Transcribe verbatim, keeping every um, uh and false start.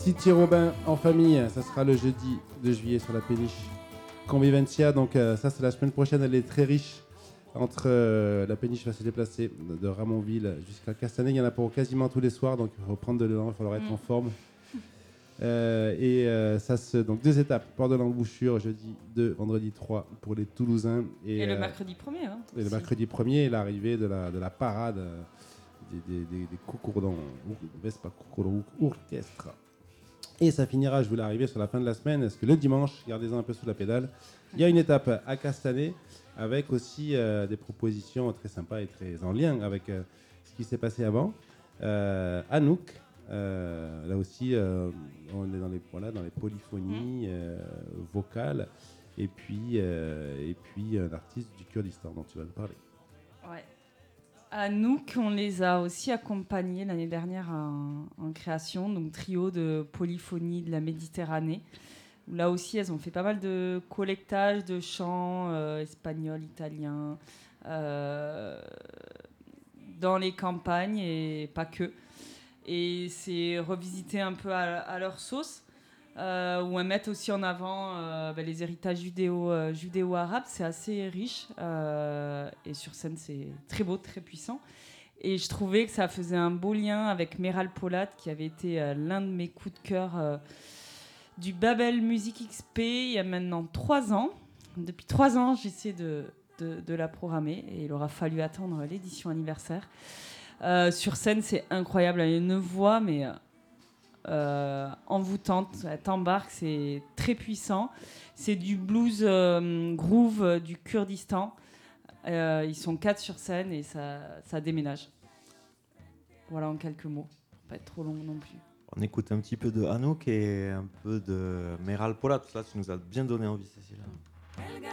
Titi Robin en famille, ça sera le jeudi de juillet sur la péniche Convivencia. Donc euh, ça c'est la semaine prochaine, elle est très riche. Entre euh, la péniche va se déplacer de, de Ramonville jusqu'à Castanet. Il y en a pour quasiment tous les soirs, donc il faut prendre de l'élan, il va falloir être mmh. en forme. Euh, et euh, ça se donc deux étapes, port de l'embouchure jeudi deux, vendredi trois pour les Toulousains. Et, et le euh, mercredi premier. Hein, et le mercredi premier et l'arrivée de la, de la parade euh, des, des, des, des Coucourdons, Vespa Coucourdon Orchestre. Et ça finira, je voulais arriver sur la fin de la semaine, parce que le dimanche, gardez-en un peu sous la pédale, il y a une étape à Castanet avec aussi euh, des propositions très sympas et très en lien avec euh, ce qui s'est passé avant. Euh, Anouk, euh, là aussi, euh, on est dans les, voilà, dans les polyphonies euh, vocales, et puis, euh, et puis un artiste du Kurdistan dont tu vas nous parler. Ouais. Anouk, on les a aussi accompagnés l'année dernière en, en création, donc trio de polyphonie de la Méditerranée. Là aussi, elles ont fait pas mal de collectage de chants euh, espagnols, italiens, euh, dans les campagnes et pas que. Et c'est revisité un peu à, à leur sauce, euh, où elles mettent aussi en avant euh, bah, les héritages judéo, euh, judéo-arabes. C'est assez riche euh, et sur scène, c'est très beau, très puissant. Et je trouvais que ça faisait un beau lien avec Meral Polat, qui avait été euh, l'un de mes coups de cœur euh, du Babel Music X P il y a maintenant trois ans. Depuis trois ans, j'essaie de, de, de la programmer et il aura fallu attendre l'édition anniversaire. Euh, sur scène, c'est incroyable. Elle a une voix, mais euh, envoûtante. Elle t'embarque, c'est très puissant. C'est du blues euh, groove euh, du Kurdistan. Euh, ils sont quatre sur scène et ça, ça déménage. Voilà en quelques mots. Pas être trop long non plus. On écoute un petit peu de Anouk et un peu de Meral Polat. Là, tu nous as bien donné envie, Cécile.